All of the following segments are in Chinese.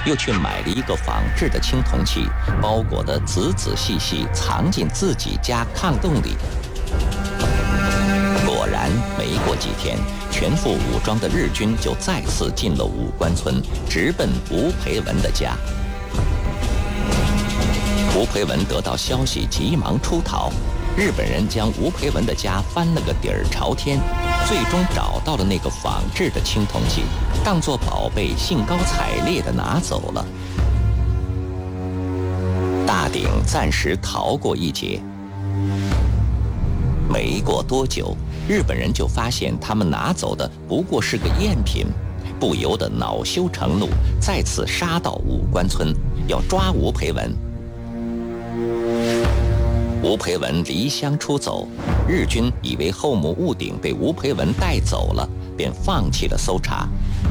又去买了一个仿制的青铜器，包裹得仔仔细细，藏进自己家炕洞里。果然，没过几天，全副武装的日军就再次进了武关村，直奔吴培文的家。吴培文得到消息，急忙出逃。日本人将吴培文的家翻了个底儿朝天，最终找到了那个仿制的青铜器，当作宝贝，兴高采烈地拿走了。大鼎暂时逃过一劫。没过多久，日本人就发现他们拿走的不过是个赝品，不由得恼羞成怒，再次杀到武关村，要抓吴培文。吴培文离乡出走，日军以为后母戊鼎被吴培文带走了，便放弃了搜查。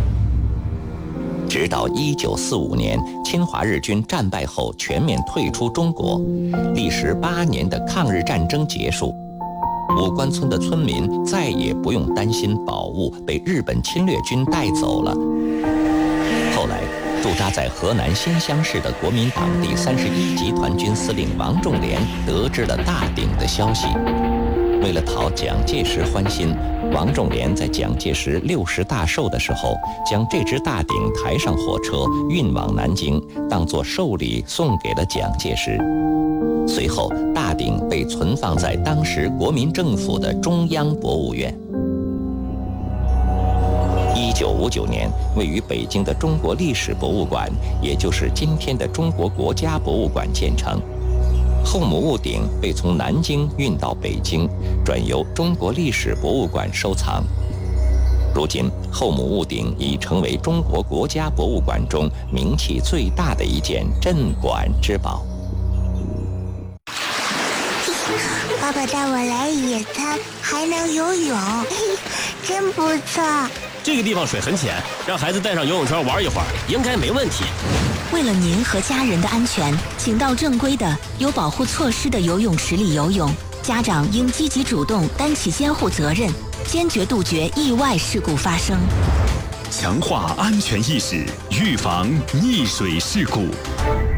直到1945年，侵华日军战败后全面退出中国，历时8年的抗日战争结束，武关村的村民再也不用担心宝物被日本侵略军带走了。后来，驻扎在河南新乡市的国民党第31集团军司令王仲廉得知了大鼎的消息。为了讨蒋介石欢心，王仲廉在蒋介石60大寿的时候，将这只大鼎抬上火车运往南京，当作寿礼送给了蒋介石。随后，大鼎被存放在当时国民政府的中央博物院。1959年，位于北京的中国历史博物馆，也就是今天的中国国家博物馆建成。后母戊鼎被从南京运到北京，转由中国历史博物馆收藏。如今，后母戊鼎已成为中国国家博物馆中名气最大的一件镇馆之宝。 爸爸带我来野餐，还能游泳，真不错。 这个地方水很浅，让孩子带上游泳圈玩一会儿，应该没问题。 为了您和家人的安全，请到正规的、有保护措施的游泳池里游泳。家长应积极主动，担起监护责任，坚决杜绝意外事故发生。 强化安全意识，预防溺水事故。